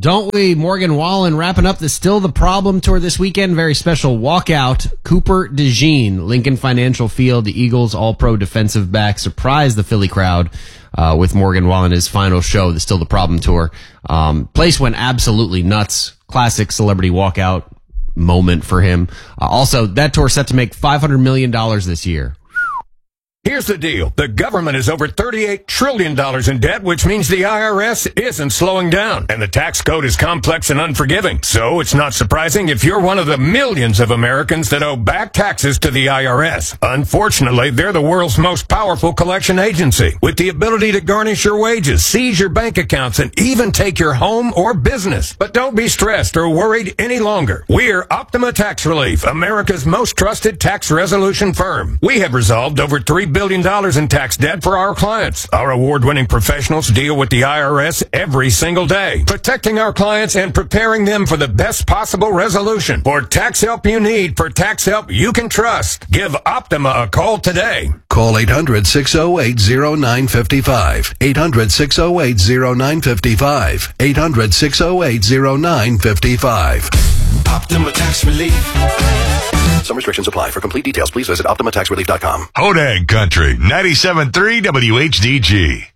Don't we? Morgan Wallen wrapping up the Still the Problem tour this weekend. Very special walkout. Cooper DeJean, Lincoln Financial Field. The Eagles all-pro defensive back surprised the Philly crowd with Morgan Wallen, his final show, the Still the Problem tour. Place went absolutely nuts. Classic celebrity walkout moment for him. Also, that tour set to make $500 million this year. Here's the deal. The government is over $38 trillion in debt, which means the IRS isn't slowing down. And the tax code is complex and unforgiving. So it's not surprising if you're one of the millions of Americans that owe back taxes to the IRS. Unfortunately, they're the world's most powerful collection agency, with the ability to garnish your wages, seize your bank accounts, and even take your home or business. But don't be stressed or worried any longer. We're Optima Tax Relief, America's most trusted tax resolution firm. We have resolved over $3 billion in tax debt for our clients. Our award-winning professionals deal with the IRS every single day, protecting our clients and preparing them for the best possible resolution. For tax help you need, for tax help you can trust, give Optima a call today. Call 800-608-0955. 800-608-0955. 800-608-0955. Optima Tax Relief. Some restrictions apply. For complete details, please visit OptimaTaxRelief.com. Hodag Country, 97.3 WHDG.